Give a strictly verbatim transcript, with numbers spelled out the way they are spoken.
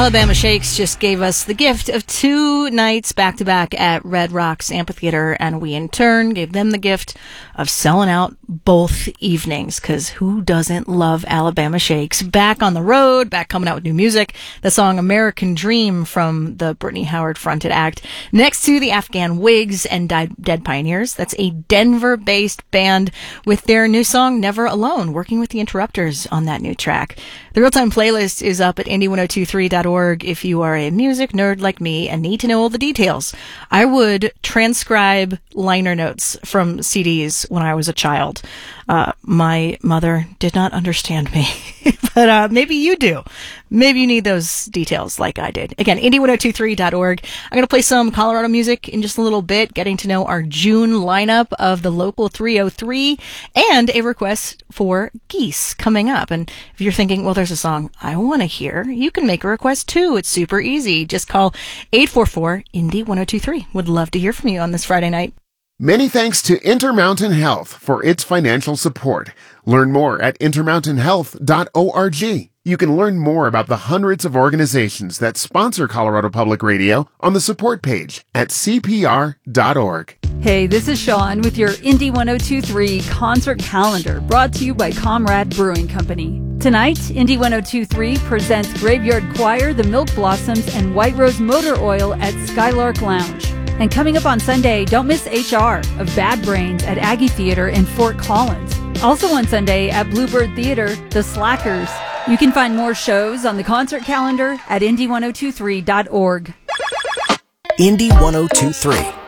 Alabama Shakes just gave us the gift of two nights back-to-back at Red Rocks Amphitheater, and we in turn gave them the gift of selling out both evenings, because who doesn't love Alabama Shakes? Back on the road, back coming out with new music. The song American Dream from the Brittany Howard fronted act, next to the Afghan Wigs and Dead Pioneers. That's a Denver-based band with their new song Never Alone, working with the Interrupters on that new track. The Real-Time playlist is up at indie ten twenty-three dot org if you are a music nerd like me and need to know all the details. I would transcribe liner notes from C Ds when I was a child. Uh, my mother did not understand me, but uh, maybe you do. Maybe you need those details like I did. Again, indie ten twenty-three dot org. I'm going to play some Colorado music in just a little bit, getting to know our June lineup of the Local three oh three and a request for Geese coming up. And if you're thinking, well, there's a song I want to hear, you can make a request too. It's super easy. Just call eight four four indie ten twenty-three. Would love to hear from you on this Friday night. Many thanks to Intermountain Health for its financial support. Learn more at intermountain health dot org. You can learn more about the hundreds of organizations that sponsor Colorado Public Radio on the support page at c p r dot org. Hey, this is Sean with your Indie ten twenty-three concert calendar, brought to you by Comrade Brewing Company. Tonight, Indie ten twenty-three presents Graveyard Choir, The Milk Blossoms, and White Rose Motor Oil at Skylark Lounge. And coming up on Sunday, don't miss H R of Bad Brains at Aggie Theater in Fort Collins. Also on Sunday at Bluebird Theater, The Slackers. You can find more shows on the concert calendar at indie ten twenty-three dot org. Indie ten twenty-three.